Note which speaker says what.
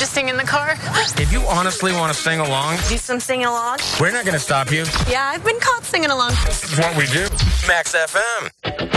Speaker 1: sing in the car?
Speaker 2: If you honestly want to sing along,
Speaker 1: Do some singing along?
Speaker 2: we're not going to stop you.
Speaker 1: Yeah, I've been caught singing along.
Speaker 2: This is what we do. Max FM.